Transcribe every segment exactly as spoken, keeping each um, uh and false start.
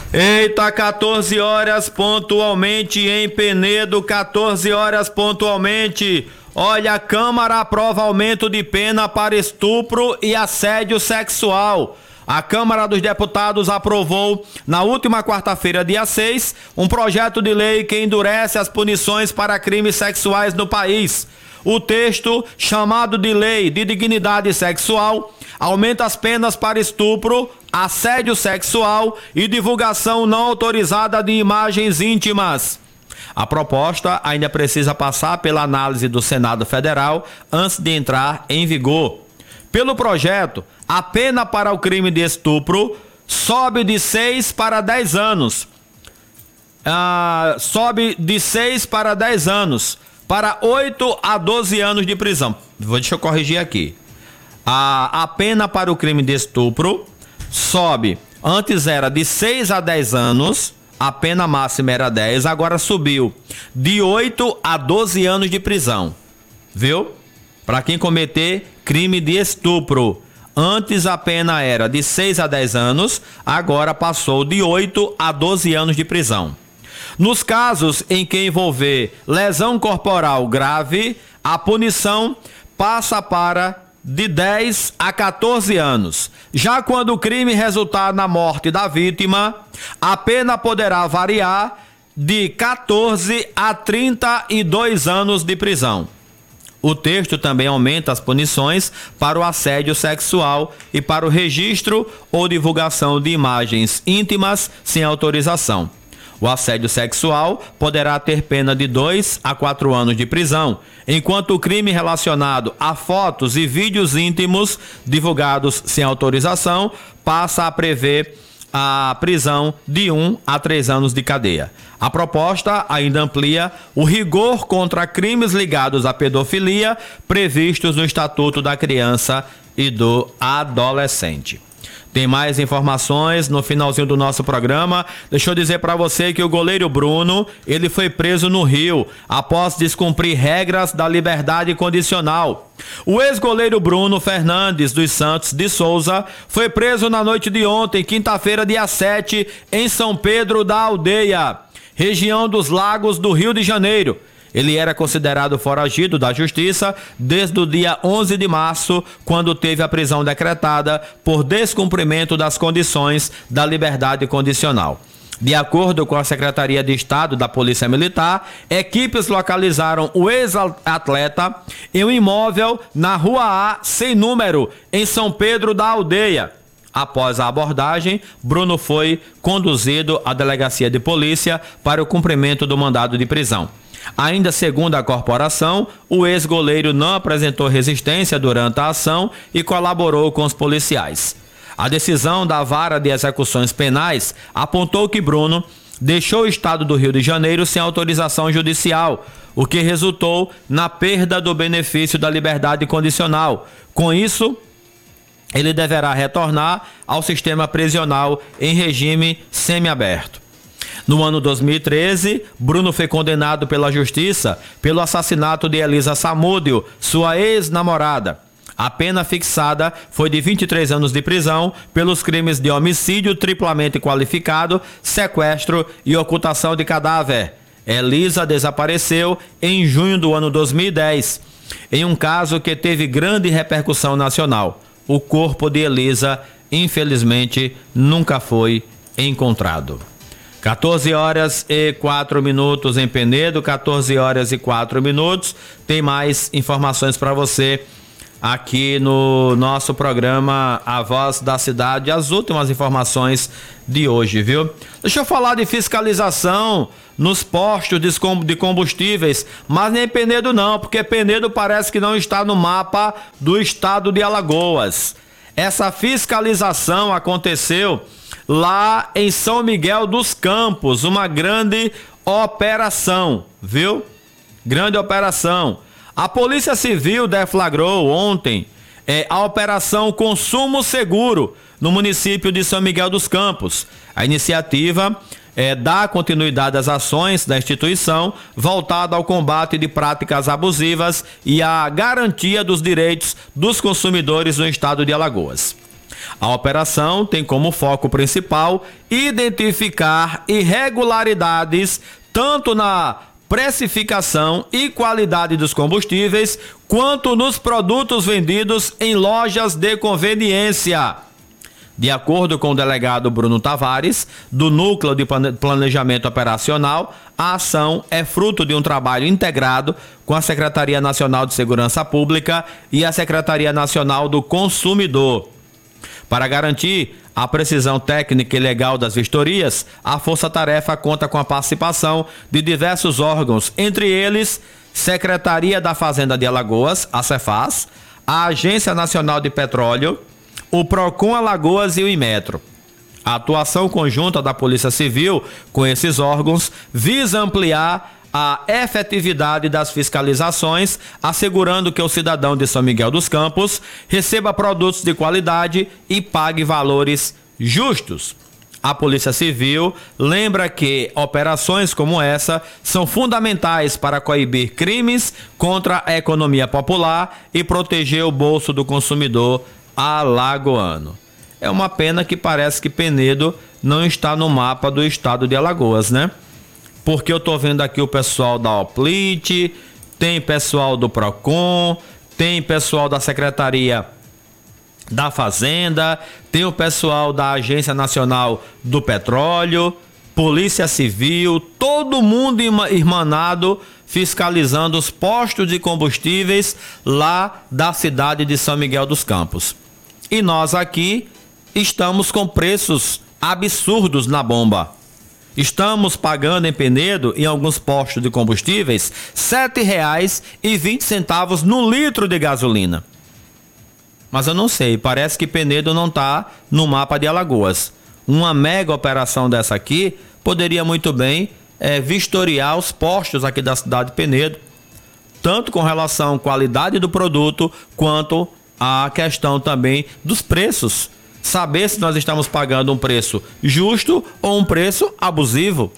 Eita, quatorze horas pontualmente em Penedo, quatorze horas pontualmente. Olha, a Câmara aprova aumento de pena para estupro e assédio sexual. A Câmara dos Deputados aprovou, na última quarta-feira, dia seis, um projeto de lei que endurece as punições para crimes sexuais no país. O texto, chamado de Lei de Dignidade Sexual, aumenta as penas para estupro, assédio sexual e divulgação não autorizada de imagens íntimas. A proposta ainda precisa passar pela análise do Senado Federal antes de entrar em vigor. Pelo projeto, a pena para o crime de estupro sobe de seis para dez anos. Ah, sobe de seis para dez anos, para oito a doze anos de prisão. Vou, deixa eu corrigir aqui. A, a pena para o crime de estupro sobe, antes era de seis a dez anos, a pena máxima era dez, agora subiu de oito a doze anos de prisão. Viu? Para quem cometer crime de estupro. Antes a pena era de seis a dez anos, agora passou de oito a doze anos de prisão. Nos casos em que envolver lesão corporal grave, a punição passa para de dez a quatorze anos. Já quando o crime resultar na morte da vítima, a pena poderá variar de quatorze a trinta e dois anos de prisão. O texto também aumenta as punições para o assédio sexual e para o registro ou divulgação de imagens íntimas sem autorização. O assédio sexual poderá ter pena de dois a quatro anos de prisão, enquanto o crime relacionado a fotos e vídeos íntimos divulgados sem autorização passa a prever a prisão de um a três anos de cadeia. A proposta ainda amplia o rigor contra crimes ligados à pedofilia previstos no Estatuto da Criança e do Adolescente. Tem mais informações no finalzinho do nosso programa. Deixa eu dizer para você que o goleiro Bruno, ele foi preso no Rio após descumprir regras da liberdade condicional. O ex-goleiro Bruno Fernandes dos Santos de Souza foi preso na noite de ontem, quinta-feira, dia sete, em São Pedro da Aldeia, região dos Lagos do Rio de Janeiro. Ele era considerado foragido da justiça desde o dia onze de março, quando teve a prisão decretada por descumprimento das condições da liberdade condicional. De acordo com a Secretaria de Estado da Polícia Militar, equipes localizaram o ex-atleta em um imóvel na Rua A, sem número, em São Pedro da Aldeia. Após a abordagem, Bruno foi conduzido à delegacia de polícia para o cumprimento do mandado de prisão. Ainda segundo a corporação, o ex-goleiro não apresentou resistência durante a ação e colaborou com os policiais. A decisão da Vara de Execuções Penais apontou que Bruno deixou o estado do Rio de Janeiro sem autorização judicial, o que resultou na perda do benefício da liberdade condicional. Com isso, ele deverá retornar ao sistema prisional em regime semiaberto. No ano dois mil e treze, Bruno foi condenado pela Justiça pelo assassinato de Elisa Samúdio, sua ex-namorada. A pena fixada foi de vinte e três anos de prisão pelos crimes de homicídio triplamente qualificado, sequestro e ocultação de cadáver. Elisa desapareceu em junho do ano dois mil e dez, em um caso que teve grande repercussão nacional. O corpo de Elisa, infelizmente, nunca foi encontrado. quatorze horas e quatro minutos em Penedo, quatorze horas e quatro minutos. Tem mais informações para você aqui no nosso programa A Voz da Cidade, as últimas informações de hoje, viu? Deixa eu falar de fiscalização nos postos de combustíveis, mas nem Penedo não, porque Penedo parece que não está no mapa do estado de Alagoas. Essa fiscalização aconteceu lá em São Miguel dos Campos, uma grande operação, viu? Grande operação. A Polícia Civil deflagrou ontem é, a Operação Consumo Seguro no município de São Miguel dos Campos. A iniciativa é, dá continuidade às ações da instituição voltada ao combate de práticas abusivas e à garantia dos direitos dos consumidores no estado de Alagoas. A operação tem como foco principal identificar irregularidades tanto na precificação e qualidade dos combustíveis, quanto nos produtos vendidos em lojas de conveniência. De acordo com o delegado Bruno Tavares, do Núcleo de Planejamento Operacional, a ação é fruto de um trabalho integrado com a Secretaria Nacional de Segurança Pública e a Secretaria Nacional do Consumidor. Para garantir a precisão técnica e legal das vistorias, a Força Tarefa conta com a participação de diversos órgãos, entre eles Secretaria da Fazenda de Alagoas, a Cefaz, a Agência Nacional de Petróleo, o Procon Alagoas e o Inmetro. A atuação conjunta da Polícia Civil com esses órgãos visa ampliar a efetividade das fiscalizações, assegurando que o cidadão de São Miguel dos Campos receba produtos de qualidade e pague valores justos. A Polícia Civil lembra que operações como essa são fundamentais para coibir crimes contra a economia popular e proteger o bolso do consumidor alagoano. É uma pena que parece que Penedo não está no mapa do estado de Alagoas, né? Porque eu tô vendo aqui o pessoal da Oplit, tem pessoal do Procon, tem pessoal da Secretaria da Fazenda, tem o pessoal da Agência Nacional do Petróleo, Polícia Civil, todo mundo irmanado fiscalizando os postos de combustíveis lá da cidade de São Miguel dos Campos. E nós aqui estamos com preços absurdos na bomba. Estamos pagando em Penedo, em alguns postos de combustíveis, sete reais e vinte centavos no litro de gasolina. Mas eu não sei, parece que Penedo não está no mapa de Alagoas. Uma mega operação dessa aqui poderia muito bem é, vistoriar os postos aqui da cidade de Penedo, tanto com relação à qualidade do produto, quanto à questão também dos preços. Saber se nós estamos pagando um preço justo ou um preço abusivo.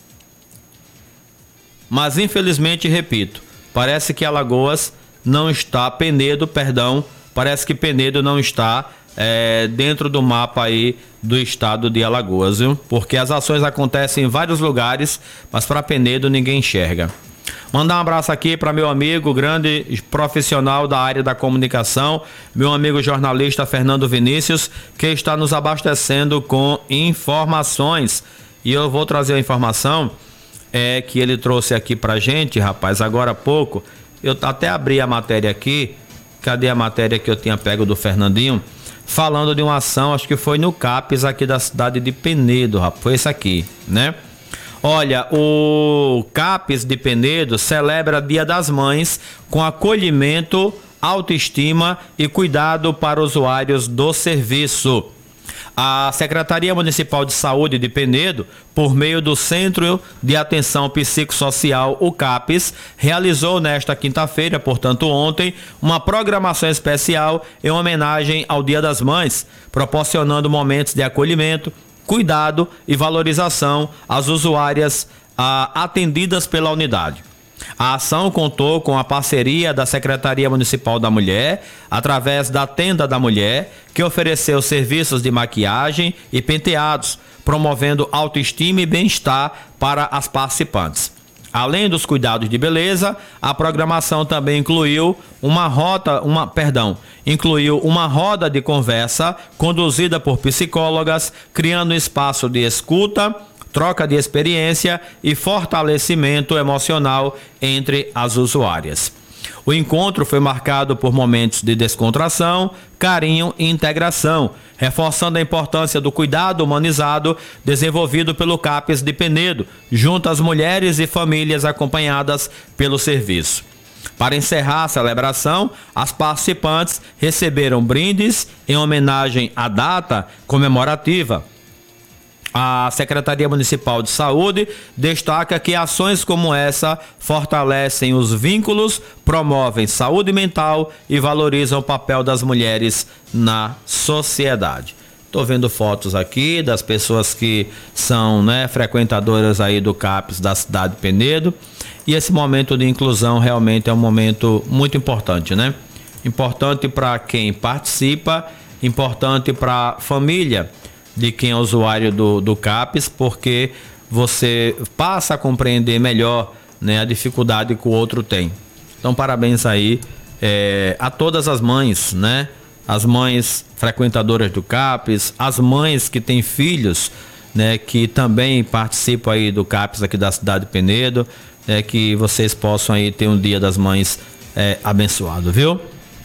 Mas infelizmente, repito, parece que Alagoas não está, Penedo, perdão, parece que Penedo não está é, dentro do mapa aí do estado de Alagoas, viu? Porque as ações acontecem em vários lugares, mas para Penedo ninguém enxerga. Mandar um abraço aqui para meu amigo, grande profissional da área da comunicação, meu amigo jornalista Fernando Vinícius, que está nos abastecendo com informações. E eu vou trazer a informação é, que ele trouxe aqui pra gente, rapaz, agora há pouco. Eu até abri a matéria aqui. Cadê a matéria que eu tinha pego do Fernandinho? Falando de uma ação, acho que foi no CAPES aqui da cidade de Penedo, rapaz. Foi esse aqui, né? Olha, o CAPES de Penedo celebra Dia das Mães com acolhimento, autoestima e cuidado para usuários do serviço. A Secretaria Municipal de Saúde de Penedo, por meio do Centro de Atenção Psicossocial, o CAPES, realizou nesta quinta-feira, portanto ontem, uma programação especial em homenagem ao Dia das Mães, proporcionando momentos de acolhimento, cuidado e valorização às usuárias ah, atendidas pela unidade. A ação contou com a parceria da Secretaria Municipal da Mulher, através da Tenda da Mulher, que ofereceu serviços de maquiagem e penteados, promovendo autoestima e bem-estar para as participantes. Além dos cuidados de beleza, a programação também incluiu uma rota, uma, perdão, incluiu uma roda de conversa conduzida por psicólogas, criando um espaço de escuta, troca de experiência e fortalecimento emocional entre as usuárias. O encontro foi marcado por momentos de descontração, carinho e integração, reforçando a importância do cuidado humanizado desenvolvido pelo CAPES de Penedo, junto às mulheres e famílias acompanhadas pelo serviço. Para encerrar a celebração, as participantes receberam brindes em homenagem à data comemorativa. A Secretaria Municipal de Saúde destaca que ações como essa fortalecem os vínculos, promovem saúde mental e valorizam o papel das mulheres na sociedade. Estou vendo fotos aqui das pessoas que são, né, frequentadoras aí do CAPES da cidade de Penedo, e esse momento de inclusão realmente é um momento muito importante, né? Importante para quem participa importante para a família de quem é usuário do, do CAPES, porque você passa a compreender melhor, né, a dificuldade que o outro tem. Então, parabéns aí é, a todas as mães, né? As mães frequentadoras do CAPES, as mães que têm filhos, né, que também participam aí do CAPES aqui da cidade de Penedo, é, que vocês possam aí ter um Dia das Mães é, abençoado, viu?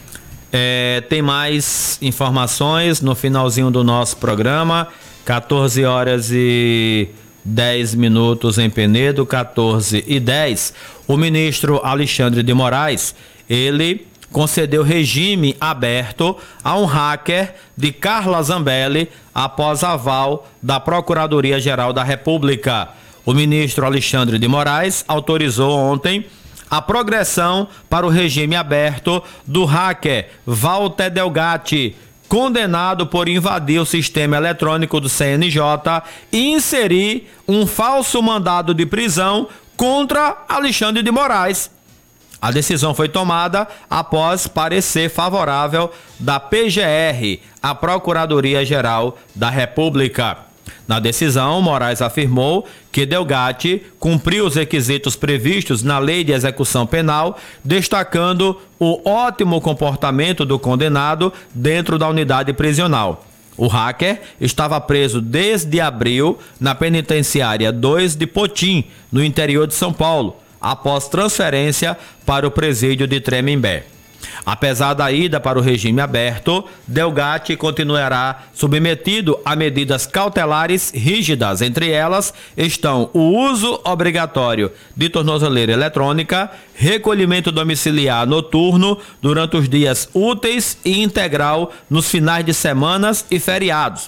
É, tem mais informações no finalzinho do nosso programa, quatorze horas e dez minutos em Penedo, quatorze e dez. O ministro Alexandre de Moraes, ele concedeu regime aberto a um hacker de Carla Zambelli após aval da Procuradoria-Geral da República. O ministro Alexandre de Moraes autorizou ontem a progressão para o regime aberto do hacker Walter Delgatti, condenado por invadir o sistema eletrônico do C N J e inserir um falso mandado de prisão contra Alexandre de Moraes. A decisão foi tomada após parecer favorável da P G R, a Procuradoria-Geral da República. Na decisão, Moraes afirmou que Delgatti cumpriu os requisitos previstos na Lei de Execução Penal, destacando o ótimo comportamento do condenado dentro da unidade prisional. O hacker estava preso desde abril na penitenciária dois de Potim, no interior de São Paulo, após transferência para o presídio de Tremembé. Apesar da ida para o regime aberto, Delgatti continuará submetido a medidas cautelares rígidas. Entre elas estão o uso obrigatório de tornozeleira eletrônica, recolhimento domiciliar noturno durante os dias úteis e integral nos finais de semanas e feriados,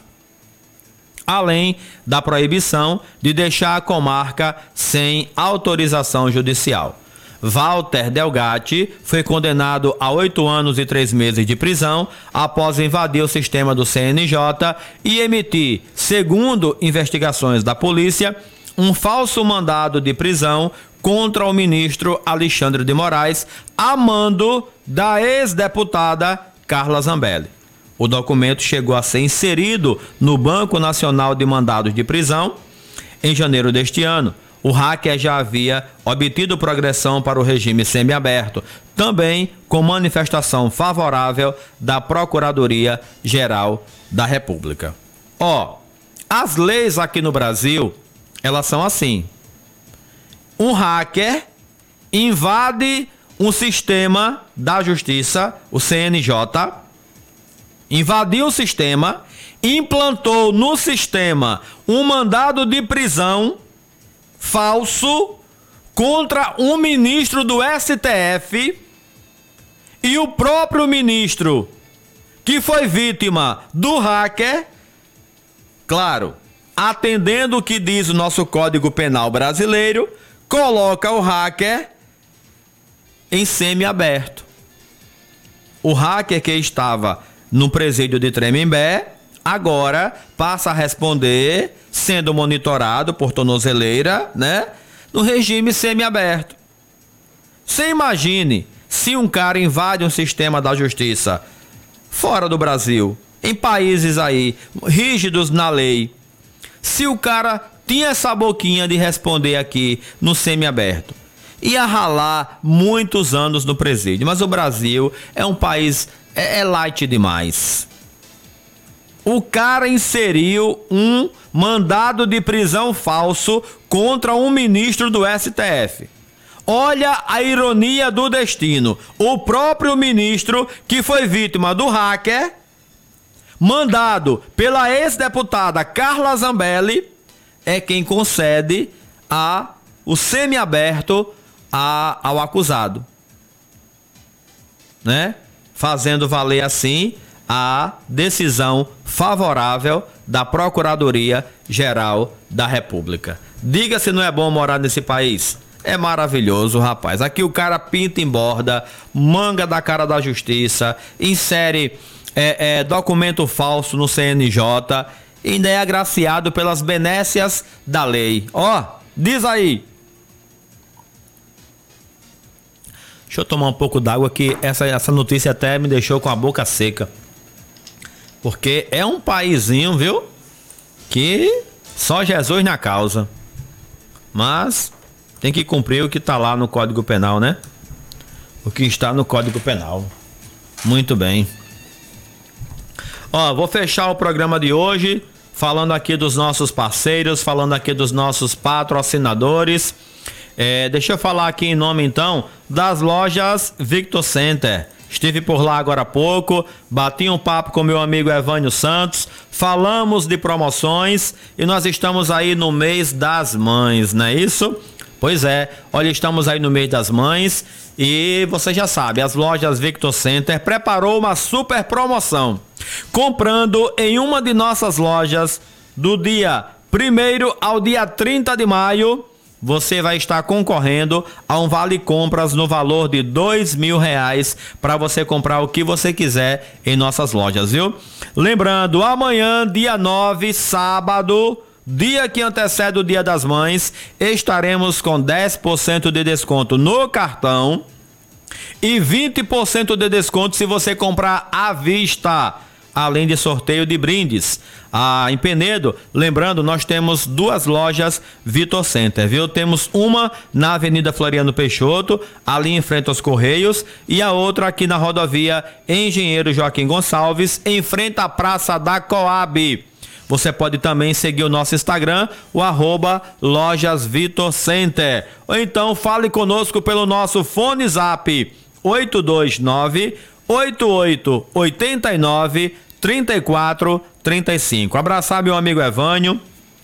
além da proibição de deixar a comarca sem autorização judicial. Walter Delgatti foi condenado a oito anos e três meses de prisão após invadir o sistema do C N J e emitir, segundo investigações da polícia, um falso mandado de prisão contra o ministro Alexandre de Moraes, a mando da ex-deputada Carla Zambelli. O documento chegou a ser inserido no Banco Nacional de Mandados de Prisão em janeiro deste ano. O hacker já havia obtido progressão para o regime semiaberto, também com manifestação favorável da Procuradoria-Geral da República. Ó, as leis aqui no Brasil, elas são assim. Um hacker invade um sistema da Justiça, o C N J, invadiu o sistema, implantou no sistema um mandado de prisão falso contra um ministro do S T F, e o próprio ministro que foi vítima do hacker, claro, atendendo o que diz o nosso Código Penal brasileiro, coloca o hacker em semiaberto. O hacker que estava no presídio de Tremembé agora passa a responder, sendo monitorado por tornozeleira, né, no regime semiaberto. Você imagine se um cara invade um sistema da justiça fora do Brasil, em países aí rígidos na lei, se o cara tinha essa boquinha de responder aqui no semiaberto, ia ralar muitos anos no presídio. Mas o Brasil é um país, é, é light demais. O cara inseriu um mandado de prisão falso contra um ministro do S T F. Olha a ironia do destino. O próprio ministro que foi vítima do hacker, mandado pela ex-deputada Carla Zambelli, é quem concede a, o semiaberto a, ao acusado, né? Fazendo valer assim a decisão favorável da Procuradoria-Geral da República. Diga se não é bom morar nesse país. É maravilhoso, rapaz. Aqui o cara pinta em borda, manga da cara da justiça, insere é, é, documento falso no C N J e ainda é agraciado pelas benécias da lei. Ó, diz aí. Deixa eu tomar um pouco d'água que essa, essa notícia até me deixou com a boca seca. porque é um paizinho, viu? Que só Jesus na causa. Mas tem que cumprir o que está lá no Código Penal, né? O que está no Código Penal. Muito bem. Ó, vou fechar o programa de hoje falando aqui dos nossos parceiros, falando aqui dos nossos patrocinadores. É, deixa eu falar aqui em nome, então, das lojas Victor Center. Estive por lá agora há pouco, bati um papo com meu amigo Evânio Santos, falamos de promoções e nós estamos aí no mês das mães, não é isso? Pois é, olha, estamos aí no mês das mães e você já sabe, as lojas Victor Center preparou uma super promoção. Comprando em uma de nossas lojas do dia primeiro ao dia trinta de maio, você vai estar concorrendo a um vale compras no valor de dois mil reais para você comprar o que você quiser em nossas lojas, viu? Lembrando, amanhã, dia nove, sábado, dia que antecede o Dia das Mães, estaremos com dez por cento de desconto no cartão e vinte por cento de desconto se você comprar à vista, além de sorteio de brindes. Ah, em Penedo, lembrando, nós temos duas lojas Victor Center, viu? Temos uma na Avenida Floriano Peixoto, ali em frente aos Correios, e a outra aqui na rodovia Engenheiro Joaquim Gonçalves, em frente à Praça da Coab. Você pode também seguir o nosso Instagram, o arroba Lojas Victor Center. Ou então fale conosco pelo nosso Fone Zap oito dois nove, oito oito oito nove, três quatro três cinco. Abraçar meu amigo Evânio,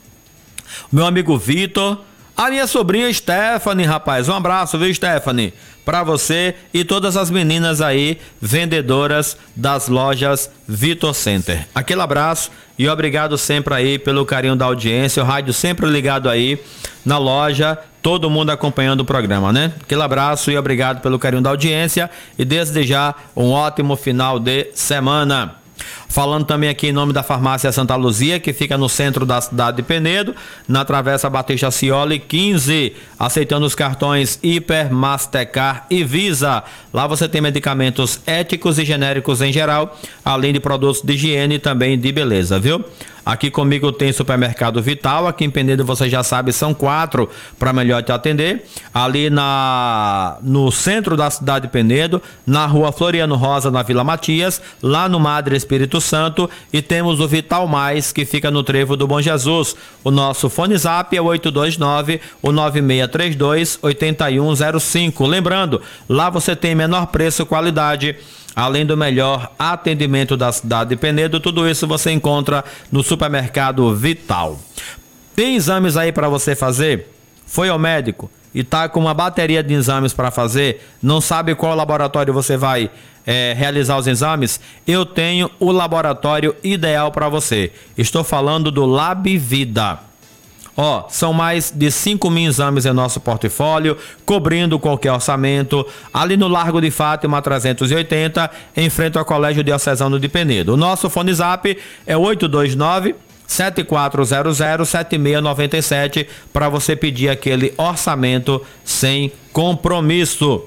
meu amigo Vitor, a minha sobrinha Stephanie, rapaz. Um abraço, viu, Stephanie? Pra você e todas as meninas aí, vendedoras das lojas Victor Center. Aquele abraço e obrigado sempre aí pelo carinho da audiência. O rádio sempre ligado aí na loja, todo mundo acompanhando o programa, né? Aquele abraço e obrigado pelo carinho da audiência e desde já um ótimo final de semana. Falando também aqui em nome da Farmácia Santa Luzia, que fica no centro da cidade de Penedo, na Travessa Batista Cioli quinze, aceitando os cartões Hiper, Mastercard e Visa. Lá você tem medicamentos éticos e genéricos em geral, além de produtos de higiene e também de beleza, viu? Aqui comigo tem Supermercado Vital, aqui em Penedo você já sabe, são quatro para melhor te atender. Ali na, no centro da cidade de Penedo, na rua Floriano Rosa, na Vila Matias, lá no Madre Espírito Santo, e temos o Vital Mais, que fica no Trevo do Bom Jesus. O nosso Fone Zap é oito dois nove, o nove seis três dois, oito um zero cinco. Lembrando, lá você tem menor preço e qualidade, além do melhor atendimento da cidade de Penedo. Tudo isso você encontra no Supermercado Vital. Tem exames aí para você fazer? Foi ao médico e tá com uma bateria de exames para fazer? Não sabe qual laboratório você vai é, realizar os exames? Eu tenho o laboratório ideal para você. Estou falando do Lab Vida. Ó, são mais de cinco mil exames em nosso portfólio, cobrindo qualquer orçamento, ali no Largo de Fátima trezentos e oitenta, em frente ao Colégio Diocesano de Penedo. O nosso Fone Zap é oito dois nove, sete quatro zero zero, sete seis nove sete para você pedir aquele orçamento sem compromisso.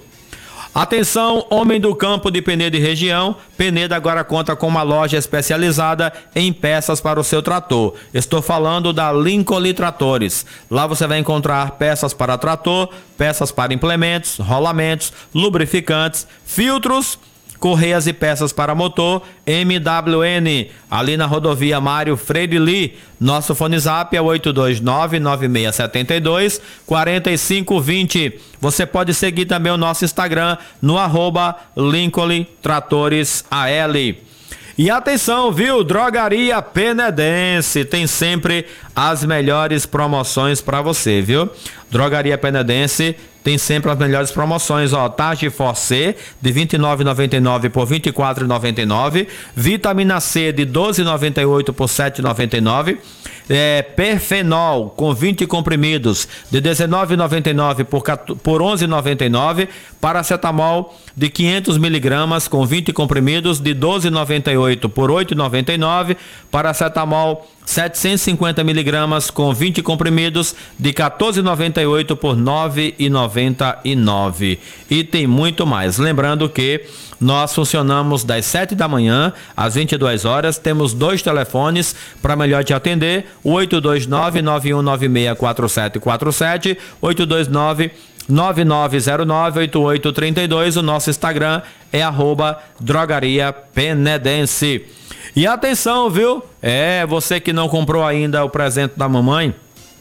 Atenção, homem do campo de Penedo e região, Penedo agora conta com uma loja especializada em peças para o seu trator. Estou falando da Lincoln Tratores. Lá você vai encontrar peças para trator, peças para implementos, rolamentos, lubrificantes, filtros, correias e peças para motor, M W N, ali na rodovia Mário Freire Lee. Nosso Fone Zap é oito dois nove, nove seis sete dois, quatro cinco dois zero. Você pode seguir também o nosso Instagram no arroba Lincoln Tratores A L. E atenção, viu? Drogaria Penedense tem sempre as melhores promoções para você, viu? Drogaria Penedense tem sempre as melhores promoções, ó, Tarde Force de vinte e nove reais e noventa e nove centavos por vinte e quatro reais e noventa e nove centavos, Vitamina C de doze reais e noventa e oito centavos por sete reais e noventa e nove centavos, é, Perfenol com vinte comprimidos de dezenove reais e noventa e nove centavos por onze reais e noventa e nove centavos, Paracetamol de quinhentos miligramas com vinte comprimidos de doze reais e noventa e oito centavos por oito reais e noventa e nove centavos, Paracetamol setecentos e cinquenta miligramas com vinte comprimidos de quatorze reais e noventa e oito centavos por nove reais e noventa e nove centavos. E tem muito mais. Lembrando que Nós funcionamos das sete da manhã às vinte e duas horas. Temos dois telefones para melhor te atender: o oito dois nove, nove um nove seis, quatro sete quatro sete, oito dois nove, nove nove zero nove, oito oito três dois. O nosso Instagram é arroba Drogaria Penedense. E atenção, viu? É, você que não comprou ainda o presente da mamãe,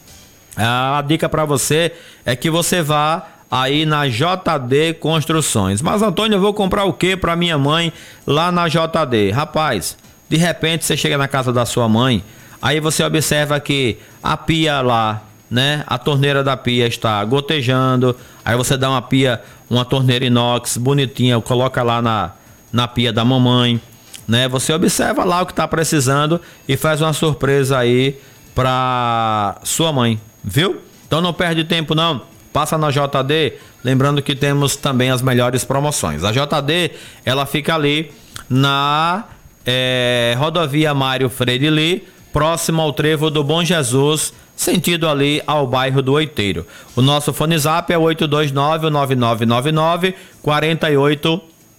a dica para você é que você vá aí na J D Construções. Mas, Antônio, eu vou comprar o que para minha mãe lá na J D? Rapaz, de repente você chega na casa da sua mãe, aí você observa que a pia lá, né, a torneira da pia está gotejando, aí você dá uma pia, uma torneira inox bonitinha, coloca lá na, na pia da mamãe, né? Você observa lá o que está precisando e faz uma surpresa aí para sua mãe, viu? Então não perde tempo não. Passa na J D, lembrando que temos também as melhores promoções. A J D, ela fica ali na é, rodovia Mário Freire Lee, próximo ao trevo do Bom Jesus, sentido ali ao bairro do Oiteiro. O nosso fone zap é oito dois nove, nove nove nove nove, quatro oito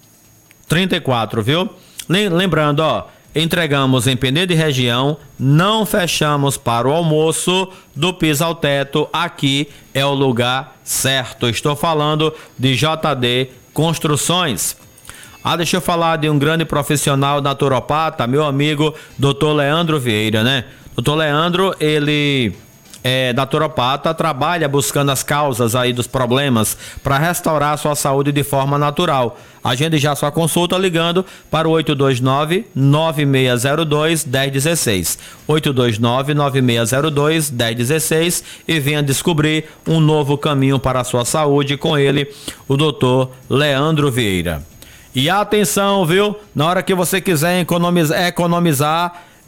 três quatro, viu? Lembrando, ó, entregamos em Penedo e região, não fechamos para o almoço, do piso ao teto, aqui é o lugar certo. Estou falando de J D Construções. Ah, deixa eu falar de um grande profissional naturopata, meu amigo doutor Leandro Vieira, né? doutor Leandro, ele é naturopata, trabalha buscando as causas aí dos problemas para restaurar a sua saúde de forma natural. Agende já sua consulta ligando para o oito dois nove, nove seis zero dois, um zero um seis. oito dois nove, nove seis zero dois, um zero um seis e venha descobrir um novo caminho para a sua saúde com ele, o doutor Leandro Vieira. E atenção, viu? Na hora que você quiser economizar, economizar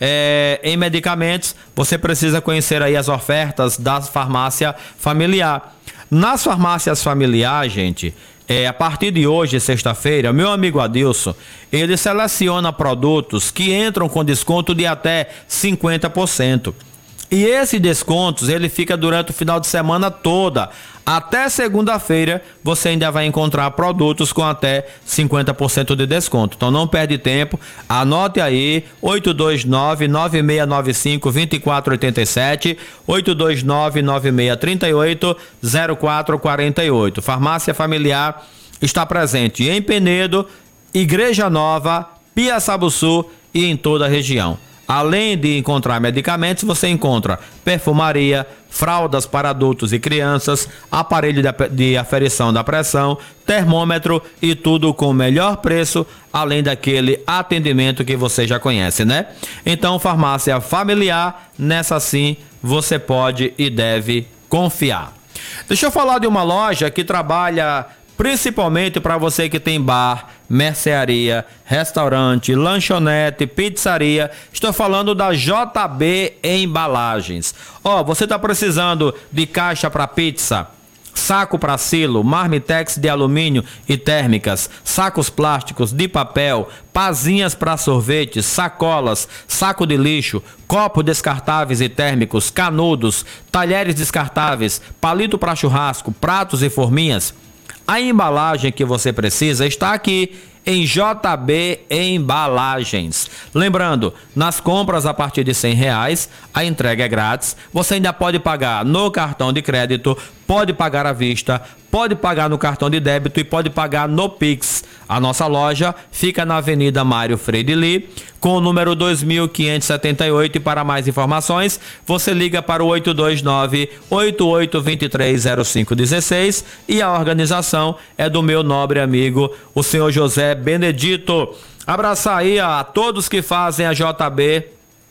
É, em medicamentos, você precisa conhecer aí as ofertas da farmácia familiar. Nas farmácias familiar, gente, é, a partir de hoje, sexta-feira, meu amigo Adilson, ele seleciona produtos que entram com desconto de até cinquenta por cento. E esses descontos, ele fica durante o final de semana toda. Até segunda-feira, você ainda vai encontrar produtos com até cinquenta por cento de desconto. Então não perde tempo, anote aí, oito dois nove, nove seis nove cinco, dois quatro oito sete, oito dois nove, nove seis três oito, zero quatro quatro oito. Farmácia Familiar está presente em Penedo, Igreja Nova, Piaçabuçu e em toda a região. Além de encontrar medicamentos, você encontra perfumaria, fraldas para adultos e crianças, aparelho de aferição da pressão, termômetro e tudo com o melhor preço, além daquele atendimento que você já conhece, né? Então, farmácia familiar, nessa sim você pode e deve confiar. Deixa eu falar de uma loja que trabalha principalmente para você que tem bar, mercearia, restaurante, lanchonete, pizzaria. Estou falando da J B Embalagens. Ó, você está precisando de caixa para pizza, saco para silo, marmitex de alumínio e térmicas, sacos plásticos de papel, pazinhas para sorvetes, sacolas, saco de lixo, copos descartáveis e térmicos, canudos, talheres descartáveis, palito para churrasco, pratos e forminhas. A embalagem que você precisa está aqui em J B Embalagens. Lembrando, nas compras a partir de cem reais, a entrega é grátis. Você ainda pode pagar no cartão de crédito, pode pagar à vista, pode pagar no cartão de débito e pode pagar no Pix. A nossa loja fica na Avenida Mário Freire Lee, com o número dois mil quinhentos e setenta e oito. E para mais informações, você liga para o oito dois nove, oito oito dois três zero cinco um seis e a organização é do meu nobre amigo, o senhor José Benedito. Abraçar aí a todos que fazem a J B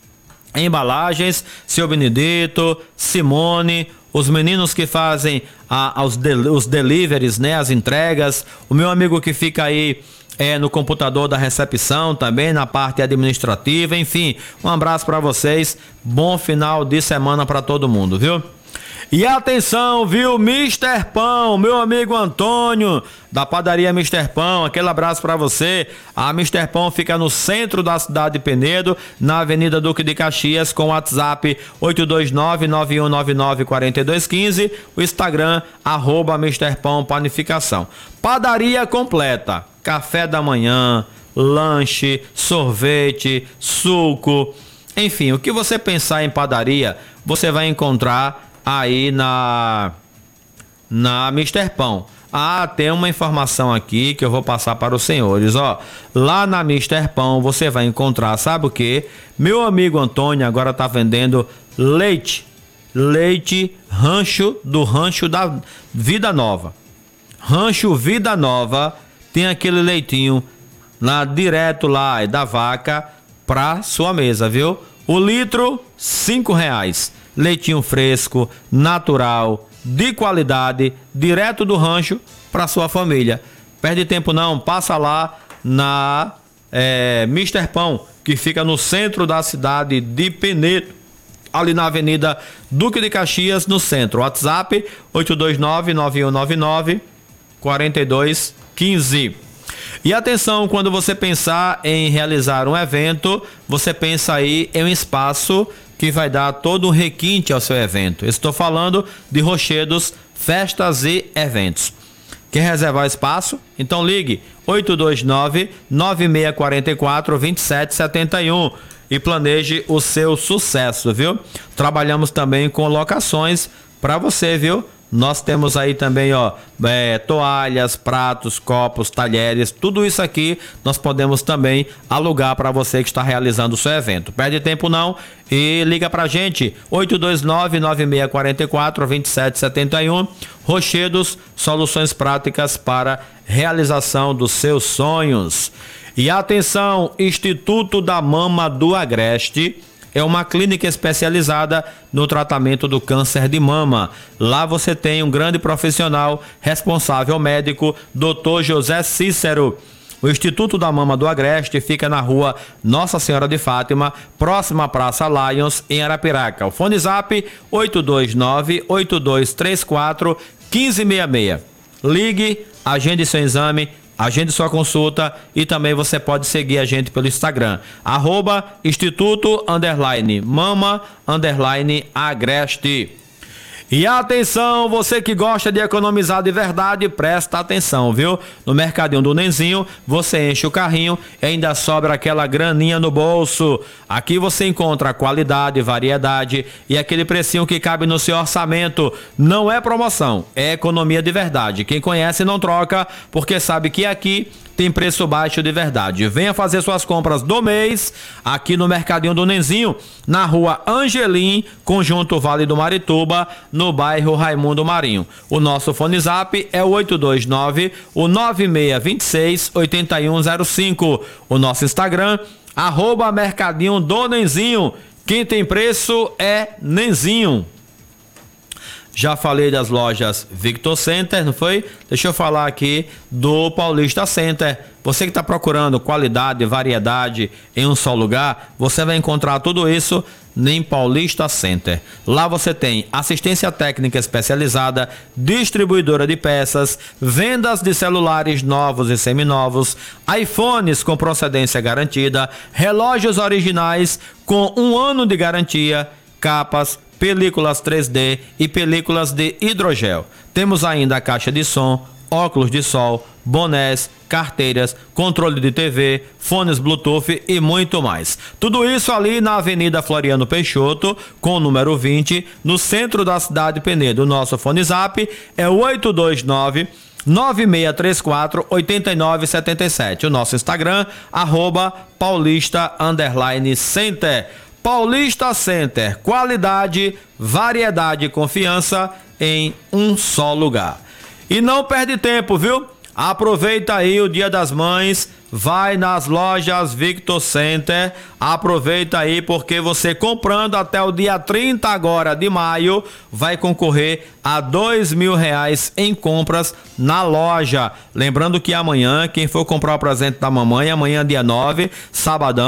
Embalagens, seu Benedito, Simone, os meninos que fazem a, os, de, os deliveries, né, as entregas, o meu amigo que fica aí é, no computador da recepção também, na parte administrativa, enfim, um abraço para vocês, bom final de semana para todo mundo, viu? E atenção, viu, mister Pão, meu amigo Antônio, da padaria mister Pão, aquele abraço para você. A mister Pão fica no centro da cidade de Penedo, na Avenida Duque de Caxias, com o WhatsApp oito dois nove, nove um nove nove, quatro dois um cinco, o Instagram, arroba mister Pão Panificação. Padaria completa, café da manhã, lanche, sorvete, suco, enfim, o que você pensar em padaria, você vai encontrar aí na, na mister Pão. Ah, tem uma informação aqui que eu vou passar para os senhores, ó. Lá na mister Pão você vai encontrar, sabe o que? Meu amigo Antônio agora tá vendendo leite. Leite rancho do Rancho da Vida Nova. Rancho Vida Nova tem aquele leitinho lá direto lá da vaca pra sua mesa, viu? O litro, cinco reais. Leitinho fresco, natural, de qualidade, direto do rancho para sua família. Perde tempo não, passa lá na é, mister Pão, que fica no centro da cidade de Penedo, ali na Avenida Duque de Caxias, no centro. WhatsApp oito dois nove, nove um nove nove, quatro dois um cinco. E atenção, quando você pensar em realizar um evento, você pensa aí em um espaço que vai dar todo um requinte ao seu evento. Estou falando de Rochedos, festas e eventos. Quer reservar espaço? Então ligue oito dois nove, nove seis quatro quatro, dois sete sete um e planeje o seu sucesso, viu? Trabalhamos também com locações para você, viu? Nós temos aí também, ó, é, toalhas, pratos, copos, talheres, tudo isso aqui nós podemos também alugar para você que está realizando o seu evento. Perde tempo não e liga pra gente, oito dois nove, nove seis quatro quatro, dois sete sete um. Rochedos, soluções práticas para realização dos seus sonhos. E atenção, Instituto da Mama do Agreste é uma clínica especializada no tratamento do câncer de mama. Lá você tem um grande profissional, responsável médico, doutor José Cícero. O Instituto da Mama do Agreste fica na rua Nossa Senhora de Fátima, próxima à Praça Lions, em Arapiraca. O fone zap oito dois nove, oito dois três quatro, um cinco seis seis. Ligue, agende seu exame, agende sua consulta e também você pode seguir a gente pelo Instagram, arroba Instituto underline Mama underline Agreste. E atenção, você que gosta de economizar de verdade, presta atenção, viu? No Mercadinho do Nenzinho, você enche o carrinho e ainda sobra aquela graninha no bolso. Aqui você encontra qualidade, variedade e aquele precinho que cabe no seu orçamento. Não é promoção, é economia de verdade. Quem conhece não troca, porque sabe que aqui tem preço baixo de verdade. Venha fazer suas compras do mês aqui no Mercadinho do Nenzinho, na rua Angelim, Conjunto Vale do Marituba, no bairro Raimundo Marinho. O nosso fone zap é o oito dois nove, o nove seis dois seis, oito um zero cinco. O nosso Instagram, arroba Mercadinho do Nenzinho. Quem tem preço é Nenzinho. Já falei das lojas Victor Center, não foi? Deixa eu falar aqui do Paulista Center. Você que está procurando qualidade e variedade em um só lugar, você vai encontrar tudo isso em Paulista Center. Lá você tem assistência técnica especializada, distribuidora de peças, vendas de celulares novos e seminovos, iPhones com procedência garantida, relógios originais com um ano de garantia, capas, películas três D e películas de hidrogel. Temos ainda a caixa de som, óculos de sol, bonés, carteiras, controle de T V, fones Bluetooth e muito mais. Tudo isso ali na Avenida Floriano Peixoto, com o número vinte, no centro da cidade de Penedo. O nosso fone zap é o oito dois nove, nove seis três quatro, oito nove sete sete. O nosso Instagram, arroba Paulista underline Center. Paulista Center, qualidade, variedade e confiança em um só lugar. E não perde tempo, viu? Aproveita aí o Dia das Mães, vai nas lojas Victor Center, aproveita aí porque você comprando até o dia trinta agora de maio, vai concorrer a dois mil reais em compras na loja. Lembrando que amanhã, quem for comprar o presente da mamãe, amanhã dia nove, sabadão,